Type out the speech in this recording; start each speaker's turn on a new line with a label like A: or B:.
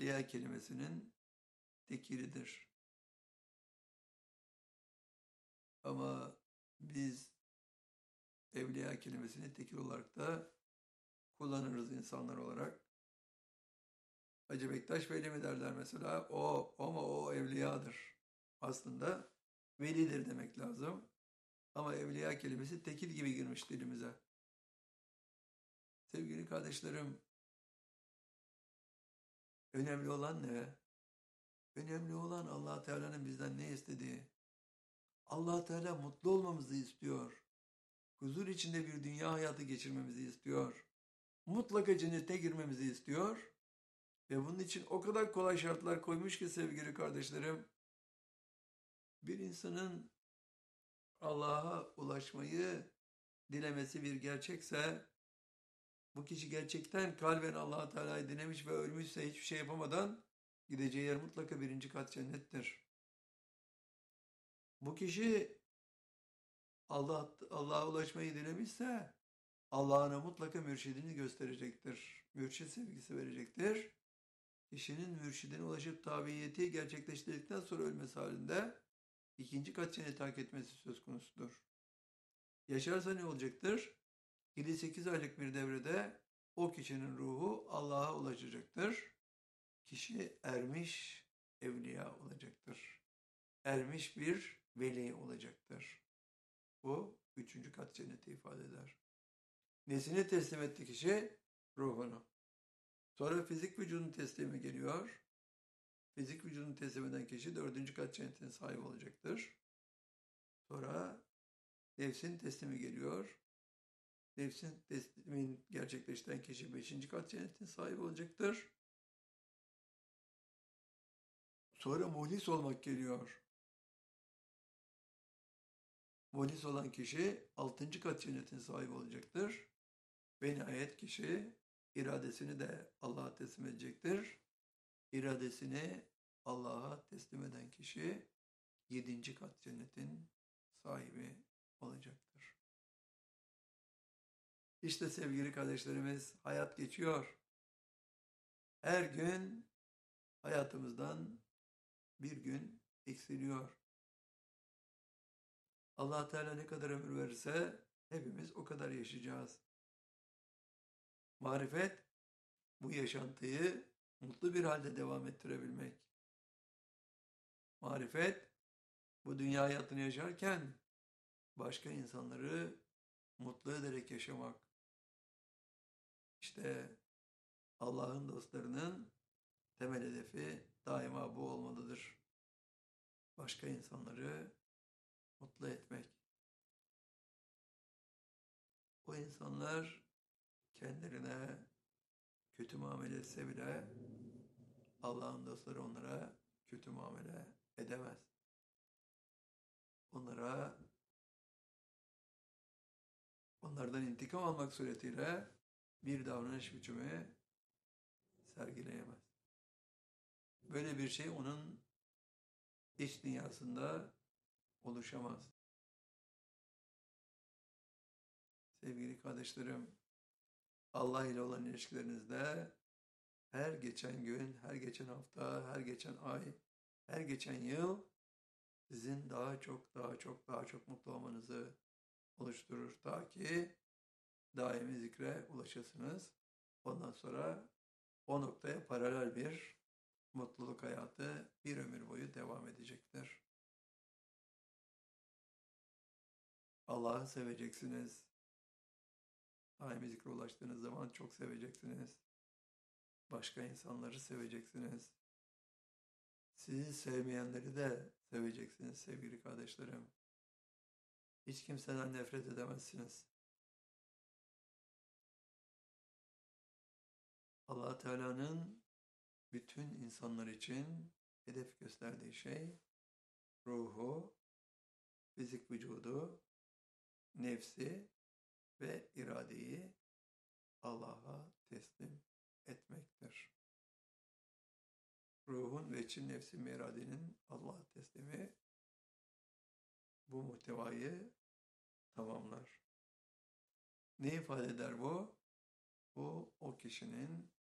A: evliya kelimesinin tekilidir. Ama biz evliya kelimesini tekil olarak da kullanırız insanlar olarak. Hacı Bektaş Veli mi derler mesela? O evliyadır. Aslında velidir demek lazım. Ama evliya kelimesi tekil gibi girmiş dilimize. Sevgili kardeşlerim, önemli olan ne? Önemli olan Allah Teala'nın bizden ne istediği. Allah Teala mutlu olmamızı istiyor. Huzur içinde bir dünya hayatı geçirmemizi istiyor. Mutlaka cennete girmemizi istiyor. Ve bunun için o kadar kolay şartlar koymuş ki sevgili kardeşlerim, bir insanın Allah'a ulaşmayı dilemesi bir gerçekse, bu kişi gerçekten kalben Allah Teala'yı dilemiş ve ölmüşse hiçbir şey yapamadan gideceği yer mutlaka 1. kat cennettir. Bu kişi Allah'a ulaşmayı dilemişse Allah'ına mutlaka mürşidini gösterecektir. Mürşid sevgisi verecektir. Kişinin mürşidine ulaşıp tabiyeti gerçekleştirdikten sonra ölmesi halinde 2. kat cenneti hak etmesi söz konusudur. Yaşarsa ne olacaktır? 7-8 aylık bir devrede o kişinin ruhu Allah'a ulaşacaktır. Kişi ermiş evliya olacaktır. Ermiş bir veli olacaktır. Bu 3. kat cenneti ifade eder. Nesini teslim etti kişi? Ruhunu. Sonra fizik vücudun teslimi geliyor. Fizik vücudunu teslim eden kişi 4. kat cennetin sahibi olacaktır. Sonra nefsin teslimi geliyor. Nefsin teslimin gerçekleştiren kişi 5. kat cennetin sahibi olacaktır. Sonra muhlis olmak geliyor. Muhlis olan kişi 6. kat cennetin sahibi olacaktır. Ve nihayet kişi iradesini de Allah'a teslim edecektir. İradesini Allah'a teslim eden kişi 7. kat cennetin sahibi olacaktır. İşte sevgili kardeşlerimiz, hayat geçiyor. Her gün hayatımızdan bir gün eksiliyor. Allah Teala ne kadar ömür verirse hepimiz o kadar yaşayacağız. Marifet bu yaşantıyı mutlu bir halde devam ettirebilmek. Marifet bu dünya hayatını yaşarken başka insanları mutlu ederek yaşamak. İşte Allah'ın dostlarının temel hedefi daima bu olmalıdır. Başka insanları mutlu etmek. O insanlar kendilerine kötü muamele etse bile Allah'ın dostları onlara kötü muamele edemez. Onlardan intikam almak suretiyle bir davranış biçimi sergileyemez. Böyle bir şey onun iç dünyasında oluşamaz. Sevgili kardeşlerim, Allah ile olan ilişkilerinizde her geçen gün, her geçen hafta, her geçen ay, her geçen yıl sizin daha çok mutlu olmanızı oluşturur. Ta ki daimi zikre ulaşasınız. Ondan sonra o noktaya paralel bir mutluluk hayatı bir ömür boyu devam edecektir. Allah'ı seveceksiniz. Daimi zikre ulaştığınız zaman çok seveceksiniz. Başka insanları seveceksiniz. Sizi sevmeyenleri de seveceksiniz sevgili kardeşlerim. Hiç kimseden nefret edemezsiniz. Allah Teala'nın bütün insanlar için hedef gösterdiği şey ruhu, fizik vücudu, nefsi ve iradeyi Allah'a teslim etmektir. Ruhun ve için nefsin ve iradenin Allah'a teslimi bu muhtevayı tamamlar. Ne ifade eder bu? Bu o kişinin